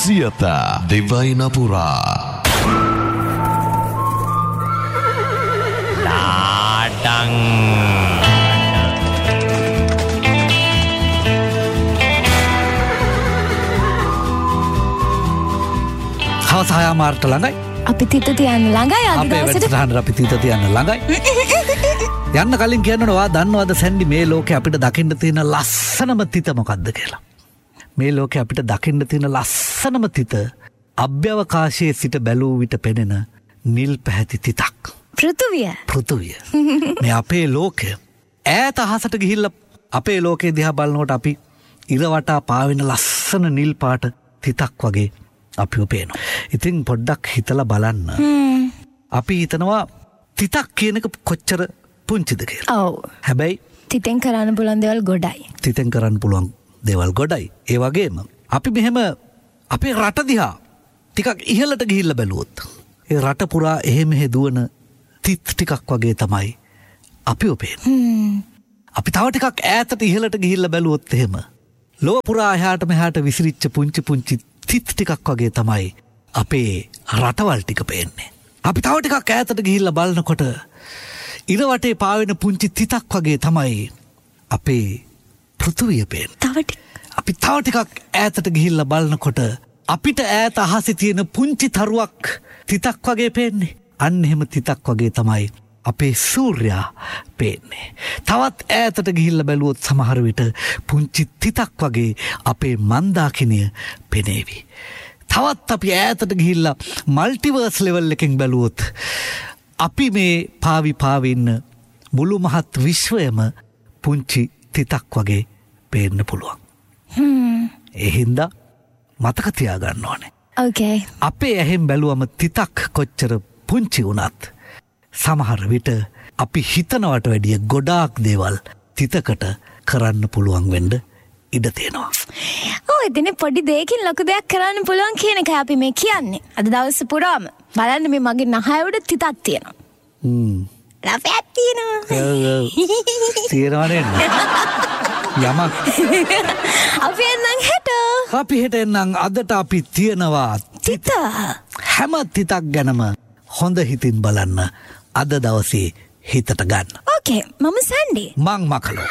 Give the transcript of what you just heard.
සියත දෙවයින පුරා ලාඩං හවසායා මාර්ට ළඟයි අපි තිත තියන්න ළඟයි අපේ වැඩසටහනට අපි තිත තියන්න ළඟයි යන්න කලින් කියන්නනවා දන්නවද සැන්ඩි මේ ලෝකේ අපිට දකින්න තියෙන ලස්සනම තිත මොකක්ද කියලා මේ ලෝකේ අපිට දකින්න තියෙන ලස්සනම තිත අභ්‍යවකාශයේ සිට බැලූ විට පෙනෙන නිල් පැහැති තිතක් පෘථුවිය මේ අපේ ලෝකය ඈත අහසට ගිහිල්ලා අපේ ලෝකේ දිහා බලනකොට අපි ඉර වටා පාවෙන ලස්සන නිල් පාට තිතක් වගේ අපිව පේනවා. ඉතින් පොඩ්ඩක් හිතලා බලන්න. අපි හිතනවා තිතක් කියන එක කොච්චර පුංචිද කියලා. ඔව්. හැබැයි තිතෙන් කරන්න පුළුවන් දේවල් ගොඩයි. තිතෙන් කරන්න පුළුවන් දේවල් ගොඩයි. ඒ වගේම අපි මෙහෙම අපේ රට දිහා ටිකක් ඉහළට ගිහිල්ලා බැලුවොත් ඒ රට පුරා එහෙ මෙහෙ දුවන තිත් ටිකක් වගේ තමයි අපිව පේන්නේ. අපි තව ටිකක් ඈතට ඉහළට ගිහිල්ලා බැලුවොත් එහෙම ලොව පුරා එහාට මෙහාට විසිරිච්ච පුංචි පුංචි තිත් ටිකක් වගේ තමයි අපේ රටවල් ටික පේන්නේ. අපි තව ටිකක් ඈතට ගිහිල්ලා බලනකොට ඉර වටේ පාවෙන පුංචි තිතක් වගේ තමයි අපේ පෘථුවිය පේන්නේ. අපි තව ටිකක් ඈතට ගිහිල්ලා බලනකොට අපිට ඈත අහසේ තියෙන පුංචි තරුවක් තිතක් වගේ පේන්නේ. අන්න එහෙම තිතක් වගේ තමයි අපේ සූර්යයා පේන්නේ. තවත් ඈතට ගිහිල්ලා බැලුවොත් සමහර විට පුංචි තිතක් වගේ අපේ මන්දාකිනිය පෙනේවි. තවත් අපි ඈතට ගිහිල්ලා මල්ටිවර්ස් ලෙවල් එකෙන් බැලුවොත් අපි මේ පාවි ඉන්න මුළු මහත් විශ්වයම පුංචි තිතක් වගේ පේන්න පුළුවන්. ඒ හින්දා මතක තියාගන්න ඕනේ. Okay. අපේ ඇහෙන් බැලුවම තිතක් කොච්චර පුංචි වුණත් සමහර විට අපි හිතනවට වැඩිය ගොඩාක් දේවල් තිතකට කරන්න පුළුවන් වෙන්න ඉඩ තියෙනවා. ඉතින් පොඩි දෙයකින් ලොකු දෙයක් කරන්න පුළුවන් කියන එකයි අපි මේ කියන්නේ. අද දවස් පුරාම බලන්න මේ මගේ නහය උඩ තිතක් තියෙනවා. රපයක් තියෙනවා. තියෙනවා නේද? යමක්. අපි එන්නම් හෙට. අපි හෙට එන්නම් අදට අපි තියනවා තිත. හැම තිතක් ගැනම හොඳ හිතින් බලන්න අද දවසේ හිතට ගන්න. ඕකේ මම සැන්ඩි. මං මකලෝ.